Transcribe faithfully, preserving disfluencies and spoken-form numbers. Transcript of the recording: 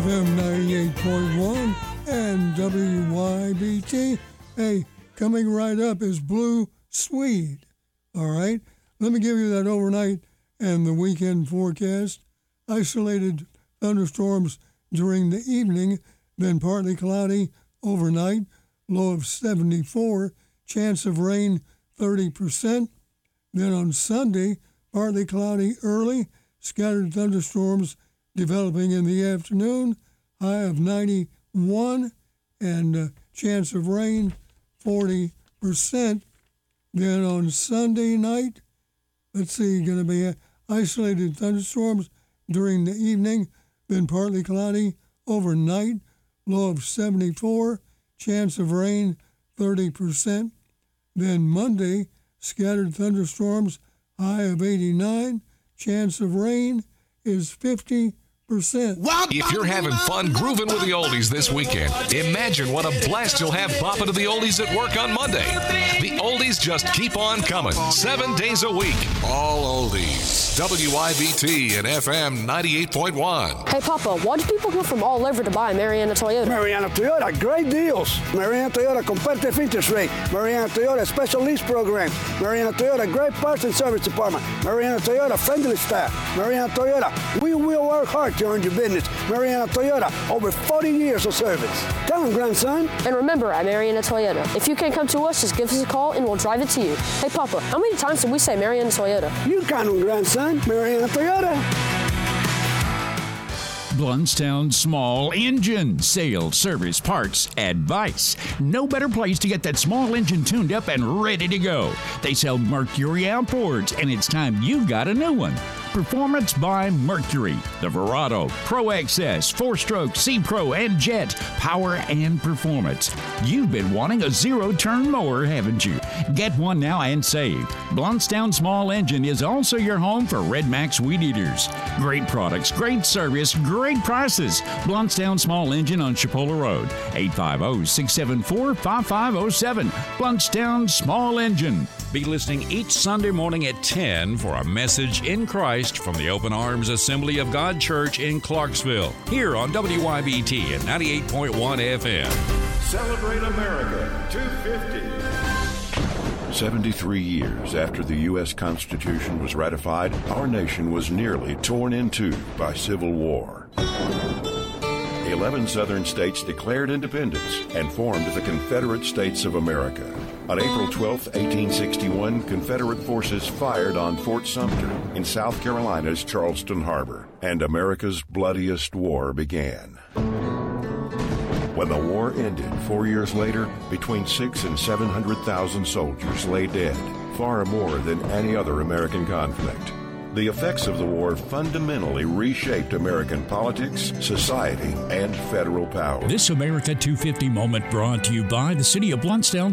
F M ninety-eight point one and W Y B T. Hey, coming right up is Blue Swede. All right, let me give you that overnight and the weekend forecast. Isolated thunderstorms during the evening, then partly cloudy overnight, low of seventy-four, chance of rain thirty percent. Then on Sunday, partly cloudy early, scattered thunderstorms developing in the afternoon, high of ninety-one, and uh, chance of rain forty percent. Then on Sunday night, let's see, going to be uh, isolated thunderstorms during the evening, then partly cloudy overnight, low of seventy-four, chance of rain thirty percent. Then Monday, scattered thunderstorms, high of eighty-nine, chance of rain is fifty percent. If you're having fun grooving with the oldies this weekend, imagine what a blast you'll have bopping to the oldies at work on Monday. The oldies just keep on coming, seven days a week. All oldies. W I B T and F M ninety-eight point one. Hey, Papa, why do people go from all over to buy Mariana Toyota? Mariana Toyota, great deals. Mariana Toyota, competitive interest rate. Mariana Toyota, special lease program. Mariana Toyota, great parts and service department. Mariana Toyota, friendly staff. Mariana Toyota, we will work hard to earn your business. Mariana Toyota, over forty years of service. Come on, grandson. And remember, at Mariana Toyota, if you can't come to us, just give us a call and we'll drive it to you. Hey, Papa, how many times did we say Mariana Toyota? You count on, grandson. Mariana Toyota. Blountstown Small Engine. Sales, service, parts, advice. No better place to get that small engine tuned up and ready to go. They sell Mercury outboards, and it's time you got a new one. Performance by Mercury. The Verado, Pro X S, four-stroke, C-Pro, and Jet. Power and performance. You've been wanting a zero-turn mower, haven't you? Get one now and save. Blountstown Small Engine is also your home for Red Max Weed Eaters. Great products, great service, great prices. Blountstown Small Engine on Chipola Road. eight five zero, six seven four, five five zero seven. Blountstown Small Engine. Be listening each Sunday morning at ten for a message in Christ from the Open Arms Assembly of God Church in Clarksville, here on W Y B T and ninety-eight point one F M. Celebrate America two fifty. seventy-three years after the U S Constitution was ratified, our nation was nearly torn in two by civil war. Eleven southern states declared independence and formed the Confederate States of America. On April twelfth, eighteen sixty-one, Confederate forces fired on Fort Sumter in South Carolina's Charleston Harbor, and America's bloodiest war began. When the war ended four years later, between six and seven hundred thousand soldiers lay dead, far more than any other American conflict. The effects of the war fundamentally reshaped American politics, society, and federal power. This America two fifty moment brought to you by the City of Blountstown